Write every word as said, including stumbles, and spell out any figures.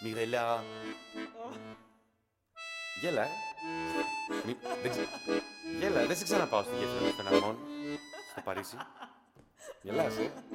Μιρέλα. Γέλα, ε. Μη... δεν ξε... Γέλα, δεν σε ξαναπάω στη γέφυρα των Φεναρμών, στο Παρίσι. Γελάς, ε.